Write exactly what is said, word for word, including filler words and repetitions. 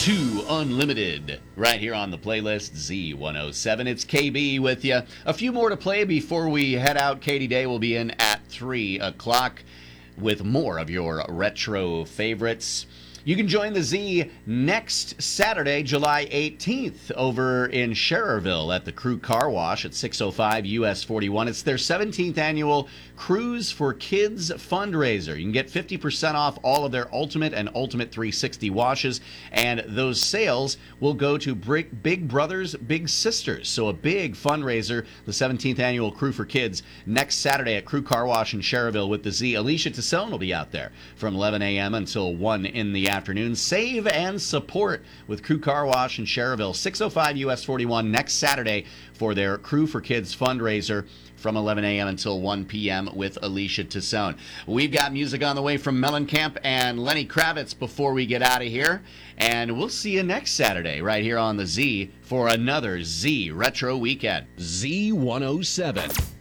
to Unlimited, right here on the playlist Z one oh seven. It's K B with you. A few more to play before we head out. Katie Day will be in at three o'clock with more of your retro favorites. You can join the Z next Saturday, July eighteenth, over in Schererville at the Crew Car Wash at six oh five U S forty-one. It's their seventeenth annual Cruise for Kids fundraiser. You can get fifty percent off all of their Ultimate and Ultimate three sixty washes, and those sales will go to Big Brothers Big Sisters. So a big fundraiser, the seventeenth annual Crew for Kids, next Saturday at Crew Car Wash in Schererville with the Z. Alicia Tassone will be out there from eleven a.m. until one in the afternoon. Save and support with Crew Car Wash in Schererville, six oh five U S forty-one, next Saturday for their Crew for Kids fundraiser from eleven a.m. until one p.m. with Alicia Tassone. We've got music on the way from Mellencamp and Lenny Kravitz before we get out of here. And we'll see you next Saturday right here on the Z for another Z Retro Weekend. Z one oh seven.